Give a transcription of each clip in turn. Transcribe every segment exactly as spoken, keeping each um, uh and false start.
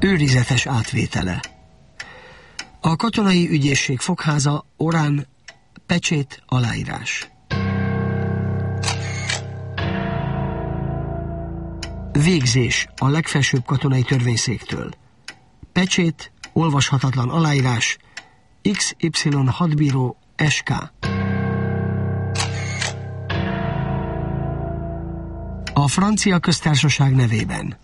Őrizetes átvétele. A katonai ügyészség fogháza, Orán, pecsét, aláírás. Végzés a legfelsőbb katonai törvényszéktől. Pecsét, olvashatatlan aláírás, iksz ipszilon hadbíró, es ká. A francia köztársaság nevében.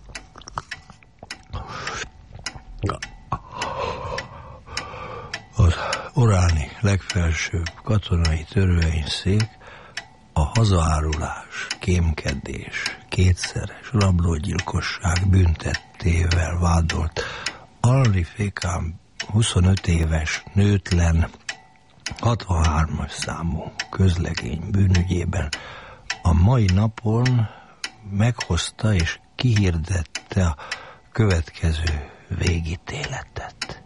Az oráni legfelsőbb katonai törvényszék a hazaárulás, kémkedés, kétszeres rablógyilkosság büntettével vádolt Henri Fécamp huszonöt éves nőtlen hatvanhármas számú közlegény bűnügyében a mai napon meghozta és kihirdette a következő végítéletet.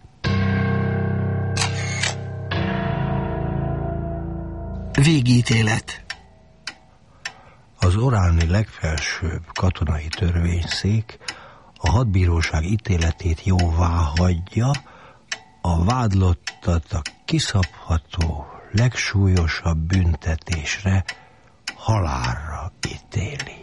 Végítélet. Az oráni legfelsőbb katonai törvényszék a hadbíróság ítéletét jóvá hagyja, a vádlottat a kiszabható legsúlyosabb büntetésre, halálra ítéli.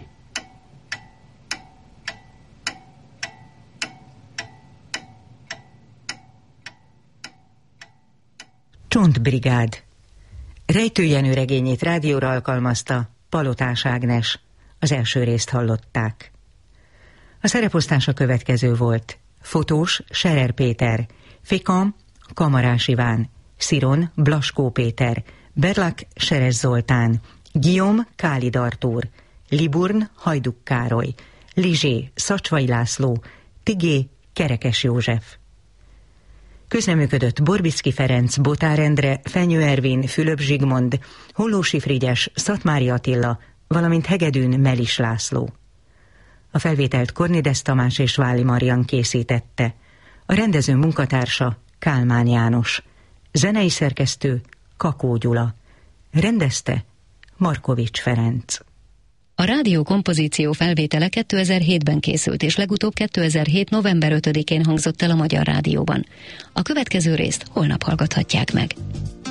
Csontbrigád. Rejtőjenő regényét rádióra alkalmazta Palotás Ágnes. Az első részt hallották. A szereposztás a következő volt. Fotós Scherer Péter, Fécamp Kamarás Iván, Sziron Blaskó Péter, Berlak Seres Zoltán, Guillaume Kálid Artúr, Liburn Hajduk Károly, Lizsé Szacsvai László, Tigé Kerekes József. Közreműködött Borbicki Ferenc, Botár Endre, Fenyő Ervin, Fülöp Zsigmond, Hollósi Frigyes, Szatmári Attila, valamint Hegedűn Melis László. A felvételt Kornides Tamás és Váli Marian készítette. A rendező munkatársa Kálmán János. Zenei szerkesztő Kakó Gyula. Rendezte Markovics Ferenc. A rádió kompozíció felvétele kétezer-hétben készült, és legutóbb kétezer-hét november ötödikén hangzott el a Magyar Rádióban. A következő részt holnap hallgathatják meg.